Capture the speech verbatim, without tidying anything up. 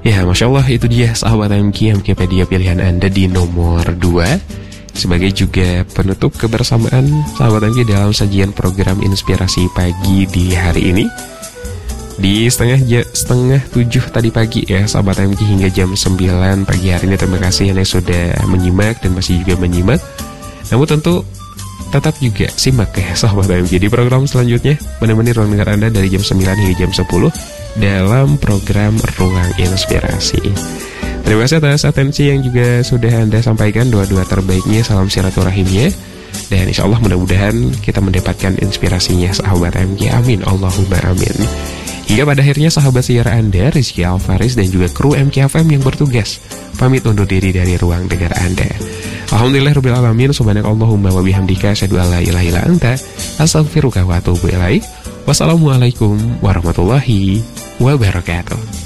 Ya, Masya Allah, itu dia sahabat M K, Mkpedia pilihan Anda di nomor dua. Sebagai juga penutup kebersamaan sahabat M K dalam sajian program Inspirasi Pagi di hari ini. Di setengah setengah tujuh tadi pagi ya sahabat M K hingga jam sembilan pagi hari ini. Terima kasih yang sudah menyimak dan masih juga menyimak. Namun tentu tetap juga simak ya sahabat M K di program selanjutnya, menemani ruang dengar Anda dari jam sembilan hingga jam sepuluh dalam program Ruang Inspirasi. Terima kasih atas atensi yang juga sudah Anda sampaikan, doa-doa terbaiknya, salam silaturahimnya, dan insya Allah mudah-mudahan kita mendapatkan inspirasinya sahabat M K. Amin, Allahumma amin. Hingga pada akhirnya sahabat siar Anda, Rizky Alfaris dan juga kru M K F M yang bertugas pamit undur diri dari ruang dengar Anda. Alhamdulillah rabbil alamin, subhanakallahumma wa bihamdika, asyhadu an la ilaha illa anta, astaghfiruka wa atubu ilaik. Wassalamualaikum warahmatullahi wabarakatuh.